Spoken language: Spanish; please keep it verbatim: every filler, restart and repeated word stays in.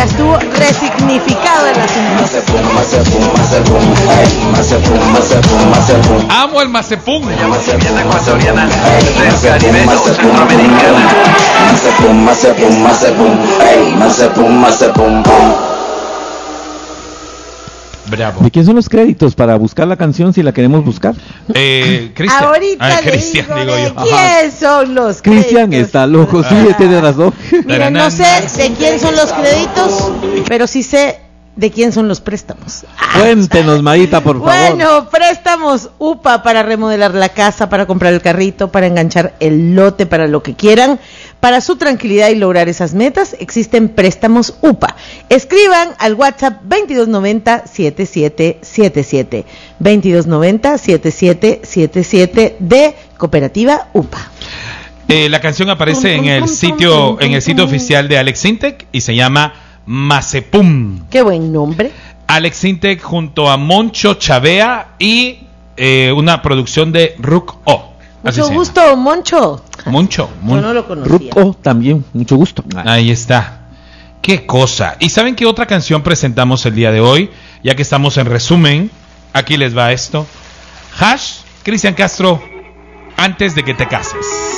ya estuvo resignificado el asunto. Mazepum, mazepum, mazepum, ey, mazepum, mazepum, mazepum. Amo el mazepum. Viena ecuatoriana, Mazepum, mazepum, mazepum, mazepum, mazepum, ey, mazepum, mazepum. Bravo. ¿De quién son los créditos para buscar la canción si la queremos buscar? Eh, Cristian. Ahorita Ah, le Cristian, digo, digo de yo. quién son los Cristian créditos. está loco, sí, tiene razón. Mira, no sé de quién son los créditos, pero sí sé de quién son los préstamos. Cuéntenos, Maíta, por favor. Bueno, préstamos U P A para remodelar la casa, para comprar el carrito, para enganchar el lote, para lo que quieran. Para su tranquilidad y lograr esas metas, existen préstamos U P A. Escriban al WhatsApp veintidós noventa, setenta y siete setenta y siete. veintidós noventa, setenta y siete setenta y siete de Cooperativa U P A. Eh, la canción aparece en el sitio, en el sitio oficial de Alex Intec y se llama Mazepum. Qué buen nombre. Alex Intec junto a Moncho Chavea y eh, una producción de Ruk O. Así Mucho se gusto, Moncho. llama. Moncho. Yo Mon- no lo conocía. Ruco también, mucho gusto. Ahí está. Qué cosa. ¿Y saben qué otra canción presentamos el día de hoy? Ya que estamos en resumen, aquí les va esto. Hash, Cristian Castro, antes de que te cases.